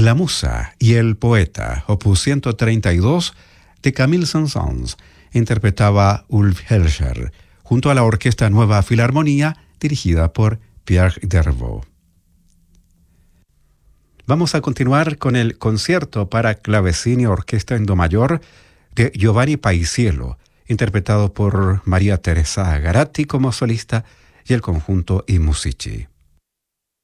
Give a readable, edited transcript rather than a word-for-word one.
La Musa y el Poeta, opus 132, de Camille Saint-Saëns, interpretaba Ulf Helscher, junto a la Orquesta Nueva Filarmonía, dirigida por Pierre Dervaux. Vamos a continuar con el concierto para clavecín y orquesta en do mayor de Giovanni Paisiello, interpretado por María Teresa Garatti como solista y el conjunto I Musici.